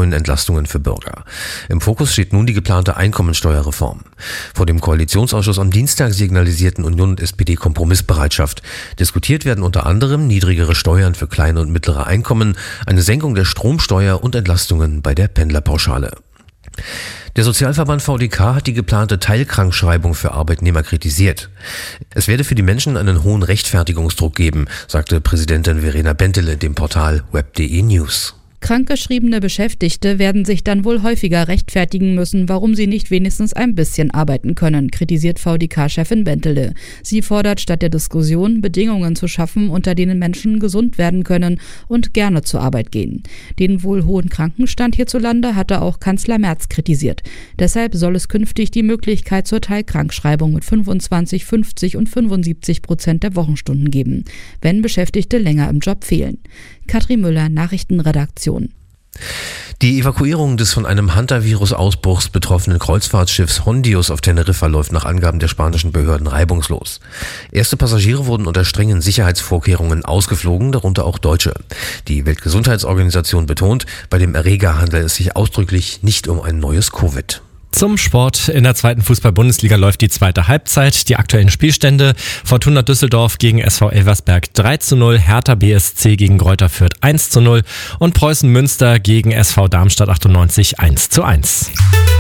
Entlastungen für Bürger. Im Fokus steht nun die geplante Einkommensteuerreform. Vor dem Koalitionsausschuss am Dienstag signalisierten Union und SPD Kompromissbereitschaft. Diskutiert werden unter anderem niedrigere Steuern für kleine und mittlere Einkommen, eine Senkung der Stromsteuer und Entlastungen bei der Pendlerpauschale. Der Sozialverband VDK hat die geplante Teilkrankschreibung für Arbeitnehmer kritisiert. Es werde für die Menschen einen hohen Rechtfertigungsdruck geben, sagte Präsidentin Verena Bentele dem Portal web.de News. Krankgeschriebene Beschäftigte werden sich dann wohl häufiger rechtfertigen müssen, warum sie nicht wenigstens ein bisschen arbeiten können, kritisiert VDK-Chefin Bentele. Sie fordert statt der Diskussion, Bedingungen zu schaffen, unter denen Menschen gesund werden können und gerne zur Arbeit gehen. Den wohl hohen Krankenstand hierzulande hatte auch Kanzler Merz kritisiert. Deshalb soll es künftig die Möglichkeit zur Teilkrankschreibung mit 25, 50 und 75% der Wochenstunden geben, wenn Beschäftigte länger im Job fehlen. Katrin Müller, Nachrichtenredaktion. Die Evakuierung des von einem Hantavirus-Ausbruchs betroffenen Kreuzfahrtschiffs Hondius auf Teneriffa läuft nach Angaben der spanischen Behörden reibungslos. Erste Passagiere wurden unter strengen Sicherheitsvorkehrungen ausgeflogen, darunter auch Deutsche. Die Weltgesundheitsorganisation betont, bei dem Erreger handelt es sich ausdrücklich nicht um ein neues Covid. Zum Sport. In der zweiten Fußball-Bundesliga läuft die zweite Halbzeit. Die aktuellen Spielstände: Fortuna Düsseldorf gegen SV Elversberg 3:0, Hertha BSC gegen Greuther Fürth 1:0 und Preußen Münster gegen SV Darmstadt 98 1:1.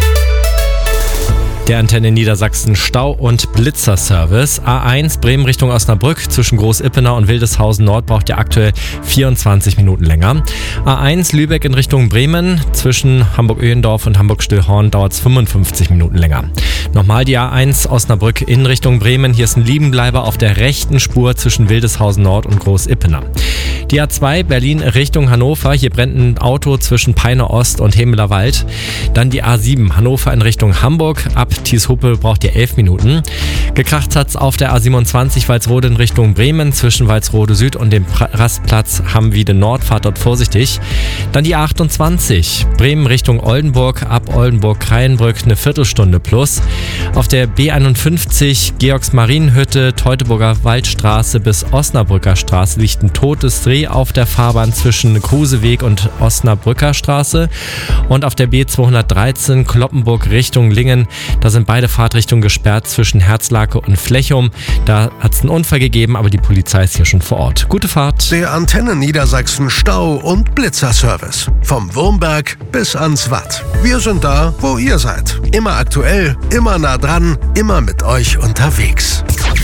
Der Antenne Niedersachsen Stau- und Blitzerservice. A1 Bremen Richtung Osnabrück zwischen Groß-Ippenau und Wildeshausen Nord braucht ihr aktuell 24 Minuten länger. A1 Lübeck in Richtung Bremen zwischen Hamburg-Öhendorf und Hamburg-Stillhorn dauert es 55 Minuten länger. Nochmal die A1 Osnabrück in Richtung Bremen. Hier ist ein Liegenbleiber auf der rechten Spur zwischen Wildeshausen Nord und Groß-Ippenau. Die A2 Berlin Richtung Hannover. Hier brennt ein Auto zwischen Peine Ost und Hemeler Wald. Dann die A7 Hannover in Richtung Hamburg. Ab Thieshuppe braucht ihr 11 Minuten. Gekracht hat's auf der A27 Walsrode in Richtung Bremen zwischen Walsrode Süd und dem Rastplatz Hammwiede Nord. Fahrt dort vorsichtig. Dann die A28 Bremen Richtung Oldenburg. Ab Oldenburg-Kreienbrück eine Viertelstunde plus. Auf der B51 Georgs-Marienhütte, Teutoburger Waldstraße bis Osnabrücker Straße liegt ein totes Reh auf der Fahrbahn zwischen Kruseweg und Osnabrücker Straße. Und auf der B213 Kloppenburg Richtung Lingen, da sind beide Fahrtrichtungen gesperrt zwischen Herzlake und Flechum. Da hat es einen Unfall gegeben, aber die Polizei ist hier schon vor Ort. Gute Fahrt. Der Antenne Niedersachsen Stau- und Blitzerservice. Vom Wurmberg bis ans Watt. Wir sind da, wo ihr seid. Immer aktuell, immer nah dran, immer mit euch unterwegs.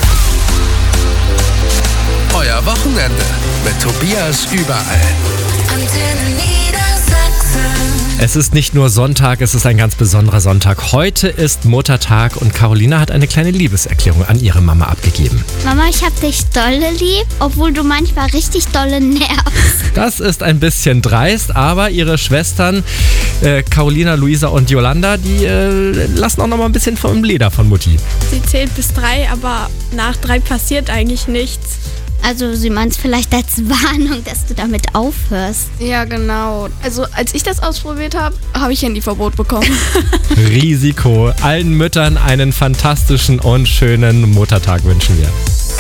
Euer Wochenende mit Tobias überall. Antenne Niedersachsen. Es ist nicht nur Sonntag, es ist ein ganz besonderer Sonntag. Heute ist Muttertag und Carolina hat eine kleine Liebeserklärung an ihre Mama abgegeben. Mama, ich hab dich dolle lieb, obwohl du manchmal richtig dolle nervst. Das ist ein bisschen dreist, aber ihre Schwestern Carolina, Luisa und Yolanda, die lassen auch noch mal ein bisschen vom Leder von Mutti. Sie zählt bis 3, aber nach 3 passiert eigentlich nichts. Also sie meint es vielleicht als Warnung, dass du damit aufhörst. Ja, genau. Also als ich das ausprobiert habe, habe ich Handyverbot bekommen. Risiko. Allen Müttern einen fantastischen und schönen Muttertag wünschen wir.